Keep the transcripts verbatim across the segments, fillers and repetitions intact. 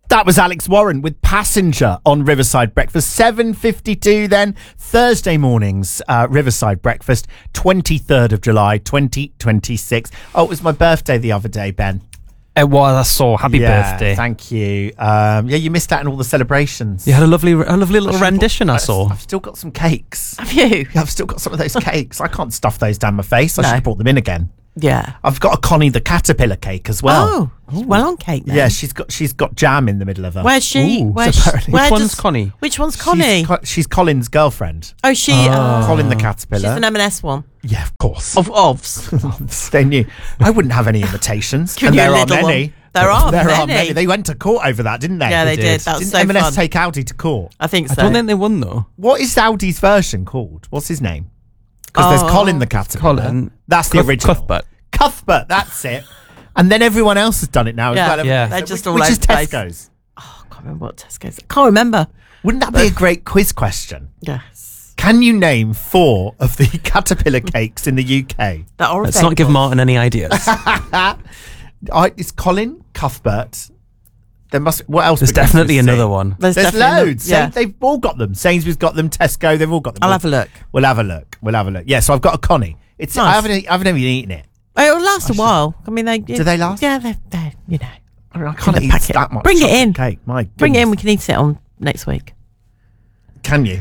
That was Alex Warren with Passenger on Riverside Breakfast. seven fifty-two then, Thursday mornings, uh, Riverside Breakfast, twenty-third of July, twenty twenty-six. Oh, it was my birthday the other day, Ben. It was, I saw. Happy yeah, birthday. Thank you. Um, yeah, you missed out on all the celebrations. You had a lovely a lovely little rendition, I saw. I've still got some cakes. Have you? Yeah, I've still got some of those cakes. I can't stuff those down my face. I No. should have brought them in again. Yeah. I've got a Connie the Caterpillar cake as well. Oh, she's well on cake then. Yeah, she's got she's got jam in the middle of her. Where's she? Ooh, Where's so apparently- where Which one's does- Connie? Which one's Connie? She's, Co- she's Colin's girlfriend. oh, she. Uh, Colin the she's Caterpillar. an M and S one. Yeah, of course. Of ofs. They knew. I wouldn't have any invitations. Give and you a there are little many. one. There are there are many. many. They went to court over that, didn't they? Yeah, they They did. did. That was Didn't so M and S fun. take Audi to court? I think I so. don't think they won, though. What is Audi's version called? What's his name? Because there's Oh. Colin the Caterpillar. Colin. That's the Cuth- original. Cuthbert. Cuthbert, that's it. And then everyone else has done it now Yeah. as well. Yeah. They're Which- just all which over is the place. Tesco's. Oh, I can't remember what Tesco's. I can't remember. Wouldn't that be a great quiz question? Yes. Can you name four of the Caterpillar cakes in the U K? That are Let's not give available. Martin any ideas. I, it's Colin, Cuthbert. There must. What else? There's begins with definitely C? another one. There's, There's definitely no- loads. Yeah. Sa- They've all got them. Sainsbury's got them. Tesco. They've all got them. I'll We'll- have a look. We'll have a look. We'll have a look. Yeah. So I've got a Connie. It's. I Nice. haven't. e- I haven't even eaten it. It'll last a while. I mean, they Do they last? Yeah, they they you know. I, mean, I can't In the eat packet. that much. Bring it chocolate in. Cake. My Bring it in. We goodness. can eat it on next week. Can you?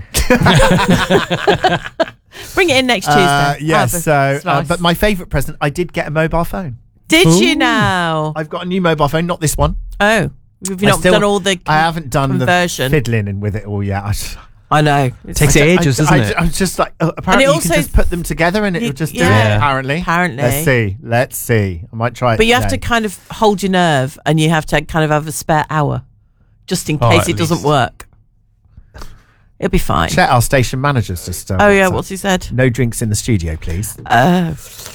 Bring it in next Tuesday. Uh, yeah. Have a So, uh, slice. but my favourite present, I did get a mobile phone. Did you now? I've got a new mobile phone. Not this one. Oh, have you I not still- done all the? I haven't done conversion? the fiddling and with it all yet. I just, I know. It's Takes I- ages, I, doesn't I, it? I'm just like, uh, apparently you also- can just put them together and it'll You- just do yeah. it. Apparently. Apparently. Let's see. Let's see. I might try it. But you have to today. kind of hold your nerve, and you have to kind of have a spare hour, just in Oh, case at it doesn't least. work. It'll be fine. Check our station managers just. Uh, Oh yeah, WhatsApp. what's he said? No drinks in the studio, please. Uh,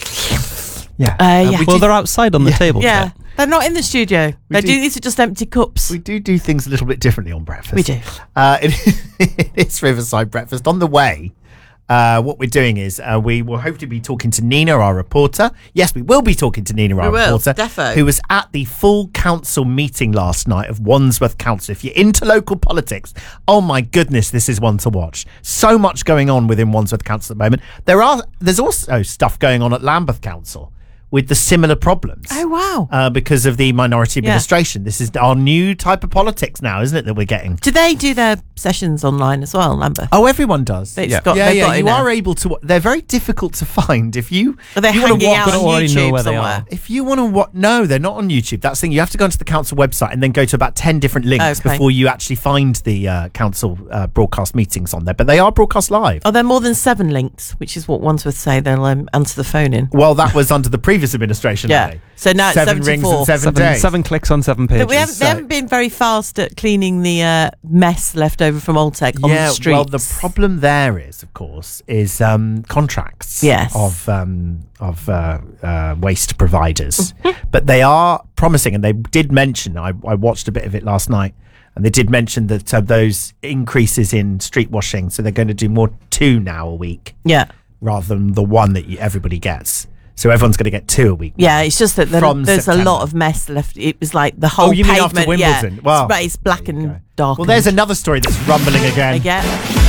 Yeah. Uh, yeah. we, Well, do, they're outside on the Yeah. table. yeah, today. they're not in the studio. We They do- do. These are just empty cups. we do do things a little bit differently on breakfast. We do. Uh, it, it's Riverside Breakfast. On the way, uh, what we're doing is uh, we will hopefully be talking to Nina, our reporter. Yes, we will be talking to Nina, our We will, reporter, defo. who was at the full council meeting last night of Wandsworth Council. If you're into local politics, oh my goodness, this is one to watch. So much going on within Wandsworth Council at the moment. There are there's also stuff going on at Lambeth Council with the similar problems. Oh wow! Uh, because of the minority Yeah. administration. This is our new type of politics now, isn't it, that we're getting? Do they do their sessions online as well, Lambeth? Oh, everyone does. It's yeah, got- yeah, they've yeah. got it You now. are able to. They're very difficult to find. If you, Are they you wanna hanging walk- out don't on already know YouTube where they somewhere? are. if you want to what? No, they're not on YouTube. That's the thing. You have to go onto the council website and then go to about ten different links Okay. before you actually find the uh, council uh, broadcast meetings on there. But they are broadcast live. Are there more than seven links? Which is what Wandsworth say they'll um, answer the phone in. Well, that was under the previous administration. Yeah. Andy. So now it's seven rings seventy-four. and seven, Seven, days. seven clicks on seven pages. But we haven't, they so- haven't been very fast at cleaning the uh, mess left over from Old Tech on yeah, the streets. well, the problem there is, of course, is um, contracts Yes. of um, of uh, uh, waste providers. But they are promising, and they did mention. I, I watched a bit of it last night, and they did mention that uh, those increases in street washing. So they're going to do more two now a week Yeah. rather than the one that you, everybody gets. So everyone's going to get two a week. Yeah, it's just that there, From there's a September. lot of mess left. It was like the whole Oh, you mean pavement. after Wimbledon? Yeah, Wow. it's, it's black There you and go. dark. Well, there's another story that's rumbling again. Again.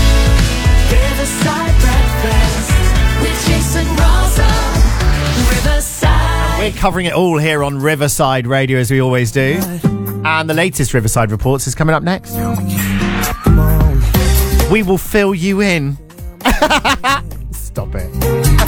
Riverside Breakfast with Jason Rosa. Riverside. We're covering it all here on Riverside Radio, as we always do. And the latest Riverside Reports is coming up next. We will fill you in. Stop it.